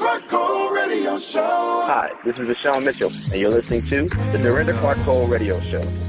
Clark Cole Radio Show. Hi, this is Rashawn Mitchell, and you're listening to the Dorinda Clark Cole Radio Show.